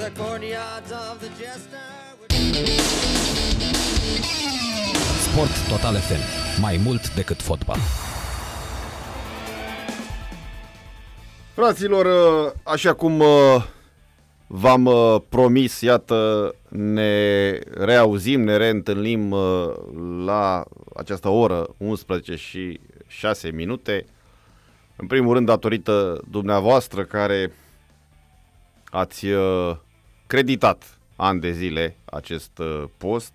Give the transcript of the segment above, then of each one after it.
the courtyards of the jester. Sport Total FM. Mai mult decât fotbal. Fraților, așa cum v-am promis, iată, ne reauzim, ne reîntâlnim la această oră, 11 și 6 minute. În primul rând, datorită dumneavoastră care ați creditat ani de zile acest post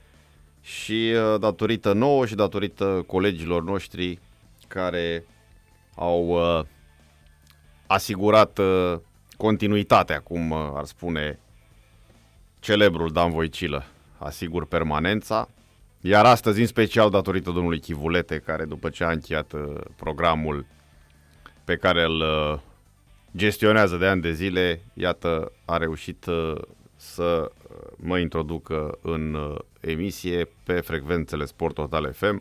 și datorită nouă și datorită colegilor noștri care au asigurat continuitatea, cum ar spune celebrul Dan Voicilă, asigur permanența, iar astăzi în special datorită domnului Chivulete, care după ce a încheiat programul pe care îl gestionează de ani de zile, iată, a reușit să mă introducă în emisie pe frecvențele Sport Total FM,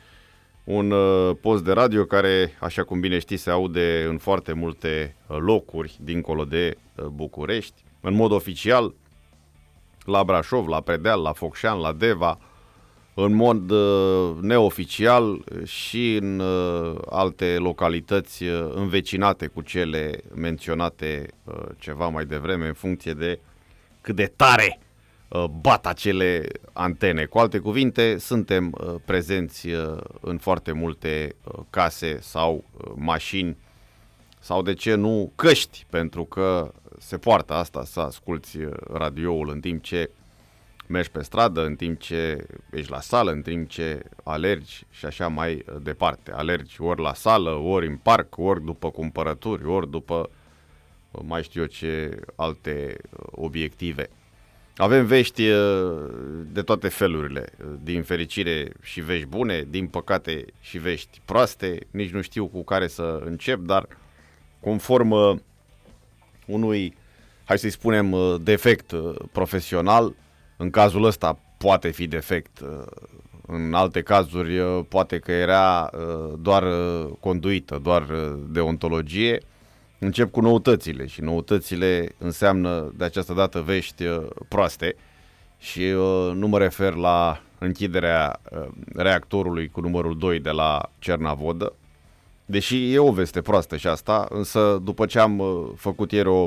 un post de radio care, așa cum bine știți, se aude în foarte multe locuri dincolo de București, în mod oficial la Brașov, la Predeal, la Focșani, la Deva, în mod neoficial și în alte localități învecinate cu cele menționate ceva mai devreme, în funcție de cât de tare bat acele antene. Cu alte cuvinte, suntem prezenți în foarte multe case sau mașini sau, de ce nu, căști, pentru că se poartă asta, să asculți radioul în timp ce mergi pe stradă, în timp ce ești la sală, în timp ce alergi și așa mai departe. Alergi ori la sală, ori în parc, ori după cumpărături, ori după mai știu eu ce alte obiective. Avem vești de toate felurile, din fericire și vești bune, din păcate și vești proaste, nici nu știu cu care să încep, dar conform unui, hai să-i spunem, defect profesional, în cazul ăsta poate fi defect, în alte cazuri poate că era doar conduită, doar deontologie. Încep cu noutățile și noutățile înseamnă de această dată vești proaste și nu mă refer la închiderea reactorului cu numărul 2 de la Cernavodă, deși e o veste proastă și asta, însă după ce am făcut ieri o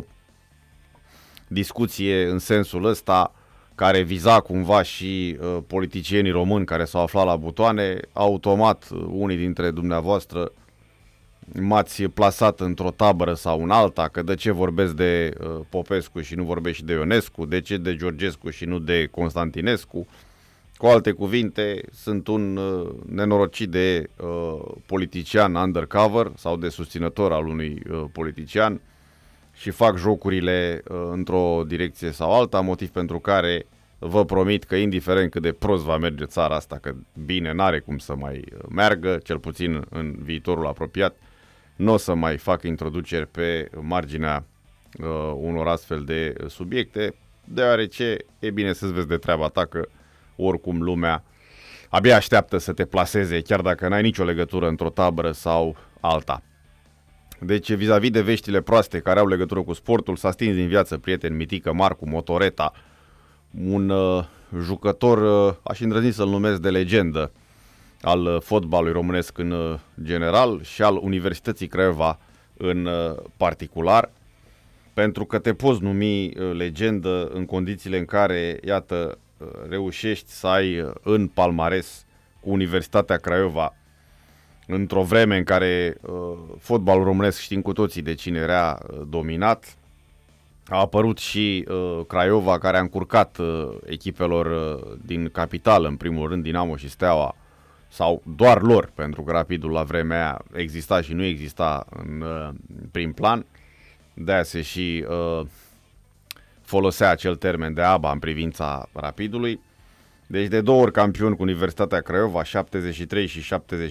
discuție în sensul ăsta care viza cumva și politicienii români care s-au aflat la butoane, automat unii dintre dumneavoastră m-ați plasat într-o tabără sau în alta, că de ce vorbesc de Popescu și nu vorbesc și de Ionescu, de ce de Georgescu și nu de Constantinescu. Cu alte cuvinte, sunt un nenorocit de politician undercover sau de susținător al unui politician și fac jocurile într-o direcție sau alta, motiv pentru care vă promit că indiferent cât de prost va merge țara asta, că bine n-are cum să mai meargă, cel puțin în viitorul apropiat, nu o să mai fac introduceri pe marginea unor astfel de subiecte, deoarece e bine să-ți vezi de treaba ta, că oricum lumea abia așteaptă să te plaseze, chiar dacă n-ai nicio legătură într-o tabără sau alta. Deci, vis-a-vis de veștile proaste care au legătură cu sportul, s-a stins din viață prieten Mitică Marcu Motoreta, un jucător, aș îndrăzni să-l numesc, de legendă al fotbalului românesc în general și al Universității Craiova în particular, pentru că te poți numi legendă în condițiile în care, iată, reușești să ai în palmares cu Universitatea Craiova, într-o vreme în care fotbalul românesc, știm cu toții de cine era dominat. A apărut și Craiova, care a încurcat echipelor din capitală, în primul rând Dinamo și Steaua, sau doar lor, pentru că Rapidul la vremea aia exista și nu exista în prim plan. De-aia se și folosea acel termen de ABA în privința Rapidului. Deci de două ori campion cu Universitatea Craiova, 73 și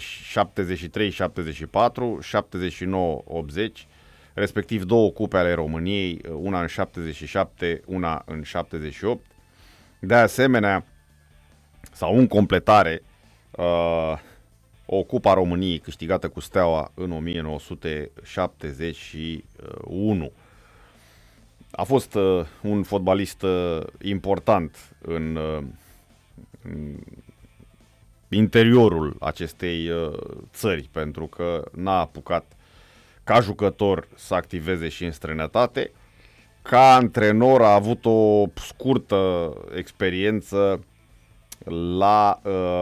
74, 79-80, respectiv două cupe ale României, una în 77, una în 78. De asemenea, sau în completare, o Cupa României câștigată cu Steaua în 1971. a fost un fotbalist important în interiorul acestei țări, pentru că n-a apucat ca jucător să activeze și în străinătate. Ca antrenor a avut o scurtă experiență la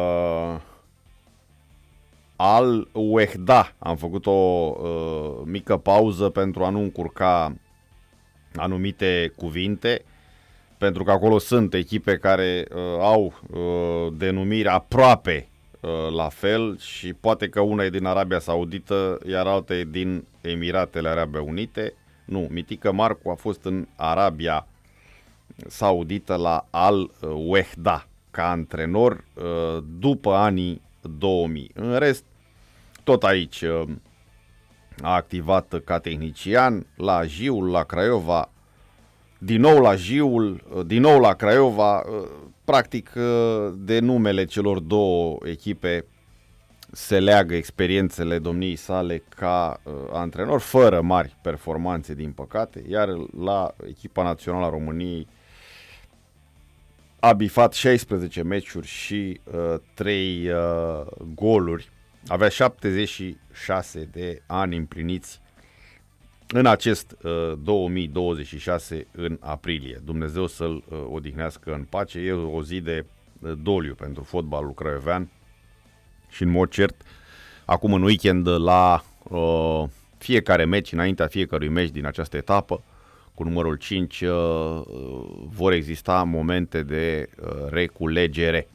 Al Wehda. Am făcut o mică pauză pentru a nu încurca anumite cuvinte, pentru că acolo sunt echipe care au denumiri aproape la fel și poate că una e din Arabia Saudită, iar alta e din Emiratele Arabe Unite. Nu, Mitică Marcu a fost în Arabia Saudită la Al Wehda ca antrenor după anii 2000. În rest, tot aici a activat ca tehnician la Jiul, la Craiova, din nou la Jiul, din nou la Craiova. Practic, de numele celor două echipe se leagă experiențele domniei sale ca antrenor, fără mari performanțe, din păcate, iar la echipa națională a României a bifat 16 meciuri și 3 goluri. Avea 76 de ani împliniți în acest 2026 în aprilie. Dumnezeu să-l odihnească în pace. E o zi de doliu pentru fotbalul craiovean și în mod cert, acum în weekend, la fiecare meci, înaintea fiecărui meci din această etapă, cu numărul 5, vor exista momente de reculegere.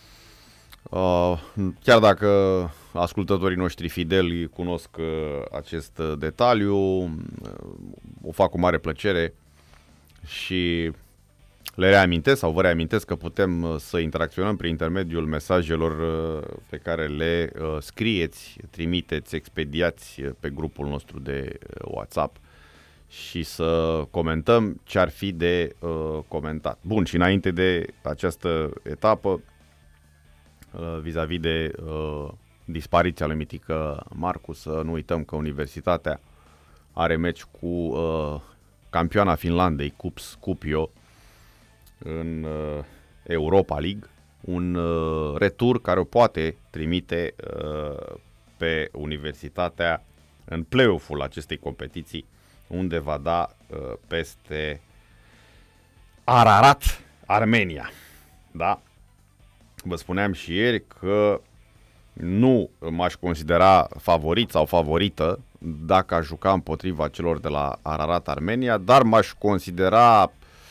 Chiar dacă ascultătorii noștri fideli cunosc acest detaliu, o fac cu mare plăcere și le reamintesc sau vă reamintesc că putem să interacționăm prin intermediul mesajelor pe care le scrieți, trimiteți, expediați pe grupul nostru de WhatsApp și să comentăm ce ar fi de comentat. Bun, și înainte de această etapă, vis-a-vis de dispariția lui Mitică Marcu, să nu uităm că Universitatea are meci cu campioana Finlandei, Kuopio, în Europa League, un retur care o poate trimite pe Universitatea în play-off-ul acestei competiții, unde va da peste Ararat, Armenia. Da? Vă spuneam și ieri că nu m-aș considera favorit sau favorită dacă aș juca împotriva celor de la Ararat, Armenia, dar m-aș considera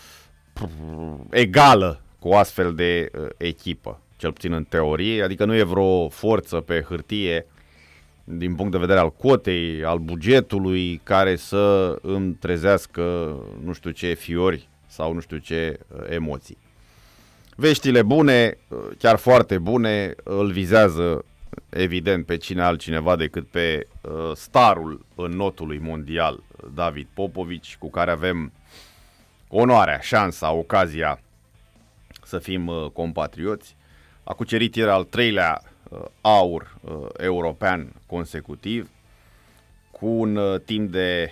egală cu o astfel de echipă, cel puțin în teorie, adică nu e vreo forță pe hârtie din punct de vedere al cotei, al bugetului, care să îmi trezească nu știu ce fiori sau nu știu ce emoții. Veștile bune, chiar foarte bune, îl vizează evident pe cine altcineva decât pe starul înnotului mondial, David Popovici, cu care avem onoarea, șansa, ocazia să fim compatrioți. A cucerit ieri al 3-lea aur european consecutiv, cu un timp de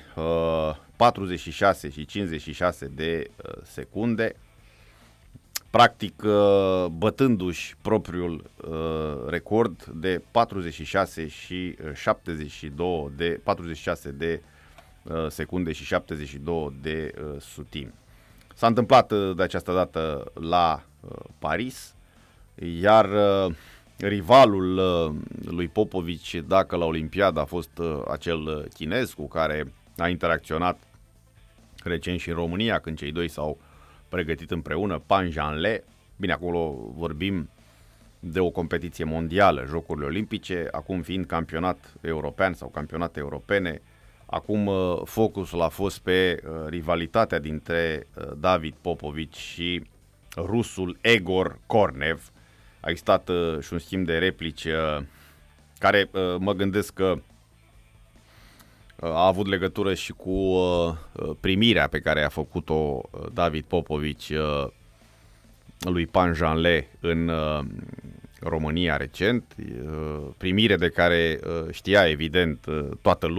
46 și 56 de secunde, practic bătându-și propriul record de 46 și 72 de 46 de secunde și 72 de sutimi. S-a întâmplat de această dată la Paris, iar rivalul lui Popovici, dacă la Olimpiadă a fost acel chinez cu care a interacționat recent și în România, când cei doi s-au pregătit împreună, Pan Janle. Bine, acolo vorbim de o competiție mondială, Jocurile Olimpice, acum fiind campionat european sau campionate europene. Acum focusul a fost pe rivalitatea dintre David Popovici și rusul Egor Kornev. A existat și un schimb de replici care mă gândesc că a avut legătură și cu primirea pe care a făcut-o David Popovici lui Pan Janle în România recent, primire de care știa evident toată lumea.